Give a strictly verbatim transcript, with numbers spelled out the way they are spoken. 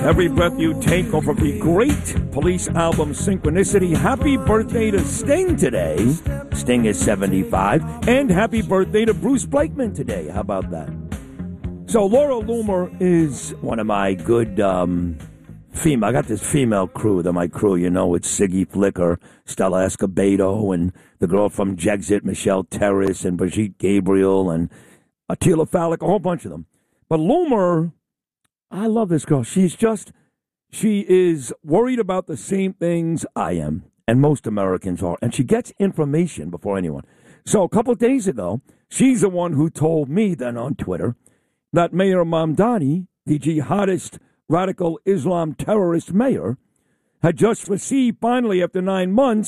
Every Breath You Take off of the great Police album Synchronicity. Happy birthday to Sting today. Sting is seventy-five. And happy birthday to Bruce Blakeman today. How about that? So Laura Loomer is one of my good um, female. I got this female crew. They're my crew. You know, it's Siggy Flicker, Stella Escobedo, and the girl from Jexit, Michelle Terrace, and Brigitte Gabriel, and Attila Fallick, a whole bunch of them. But Loomer, I love this girl. She's just, she is worried about the same things I am, and most Americans are. And she gets information before anyone. So a couple of days ago, she's the one who told me then on Twitter that Mayor Mamdani, the jihadist, radical Islam terrorist mayor, had just received, finally, after nine months,